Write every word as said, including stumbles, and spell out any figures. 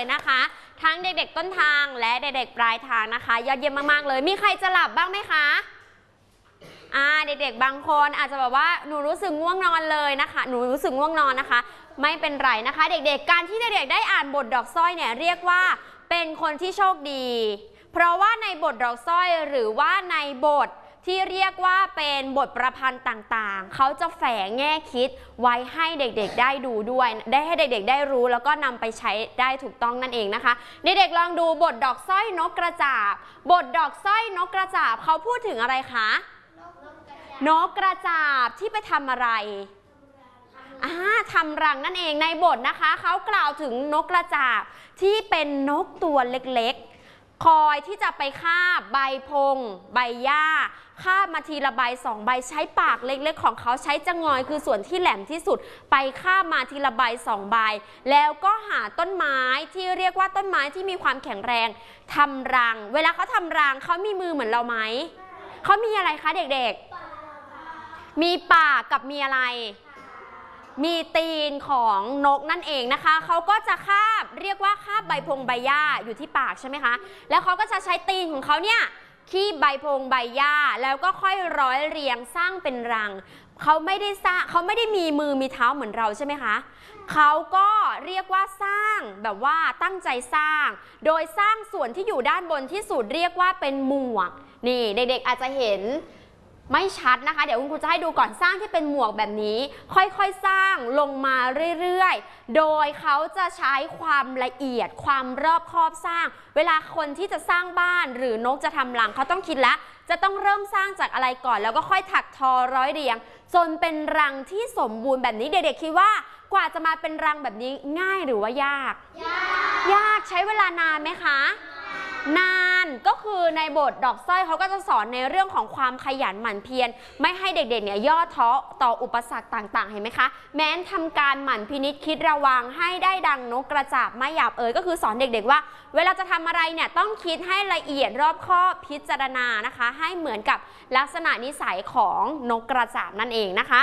เลยนะคะทั้งเด็กๆต้นทางและเด็กๆปลายทางนะคะยอดเยี่ยมมากๆเลยมีใครจะหลับบ้างไหมคะอ่าเด็กๆบางคนอาจจะแบบว่าหนูรู้สึกง่วงนอนเลยนะคะหนูรู้สึกง่วงนอนนะคะไม่เป็นไรนะคะเด็กๆการที่เด็กๆได้อ่านบทดอกสร้อยเนี่ยเรียกว่าเป็นคนที่โชคดีเพราะว่าในบทดอกสร้อยหรือว่าในบทที่เรียกว่าเป็นบทประพันธ์ต่างๆเขาจะแฝงแง่คิดไว้ให้เด็กๆได้ดูด้วยได้ให้เด็กๆได้รู้แล้วก็นำไปใช้ได้ถูกต้องนั่นเองนะคะเด็กๆลองดูบทดอกสร้อยนกกระจาบบทดอกสร้อยนกกระจาบเขาพูดถึงอะไรคะนกกระจาบที่ไปทำอะไรอ่าทำรังนั่นเองในบทนะคะเขากล่าวถึงนกกระจาบที่เป็นนกตัวเล็กๆคอยที่จะไปคาบใบพงใบหญ้าคาบมาทีละใบสองใบใช้ปากเล็กๆของเขาใช้จงอยคือส่วนที่แหลมที่สุดไปคาบมาทีละใบสองใบแล้วก็หาต้นไม้ที่เรียกว่าต้นไม้ที่มีความแข็งแรงทำรังเวลาเขาทำรังเขามีมือเหมือนเราไหมเขามีอะไรคะเด็กๆมีปากกับมีอะไรมีตีนของนกนั่นเองนะคะเขาก็จะคาบเรียกว่าคาบใบพงใบหญ้าอยู่ที่ปากใช่ไหมคะแล้วเขาก็จะใช้ตีนของเขาเนี่ยคีบใบพงใบหญ้าแล้วก็ค่อยร้อยเรียงสร้างเป็นรังเขาไม่ได้สร้างเขาไม่ได้มีมือมีเท้าเหมือนเราใช่ไหมคะเขาก็เรียกว่าสร้างแบบว่าตั้งใจสร้างโดยสร้างส่วนที่อยู่ด้านบนที่สุดเรียกว่าเป็นหมวกนี่เด็กๆอาจจะเห็นไม่ชัดนะคะเดี๋ยวคุณครูจะให้ดูก่อนสร้างที่เป็นหมวกแบบนี้ค่อยๆสร้างลงมาเรื่อยๆโดยเขาจะใช้ความละเอียดความรอบคอบสร้างเวลาคนที่จะสร้างบ้านหรือนกจะทำรังเขาต้องคิดแล้วจะต้องเริ่มสร้างจากอะไรก่อนแล้วก็ค่อยถักทอร้อยเรียงจนเป็นรังที่สมบูรณ์แบบนี้เด็กๆคิดว่ากว่าจะมาเป็นรังแบบนี้ง่ายหรือว่ายากยากยากใช้เวลานานไหมคะนานก็คือในบทดอกสร้อยเขาก็จะสอนในเรื่องของความขยันหมั่นเพียรไม่ให้เด็กๆเนี่ยย่อท้อต่ออุปสรรคต่างๆเห็นไหมคะแม้นทำการหมั่นพินิจคิดระวังให้ได้ดังนกกระจาบไม่หยาบเอ่ยก็คือสอนเด็กๆว่าเวลาจะทำอะไรเนี่ยต้องคิดให้ละเอียดรอบคอบพิจารณานะคะให้เหมือนกับลักษณะนิสัยของนกกระจาบนั่นเองนะคะ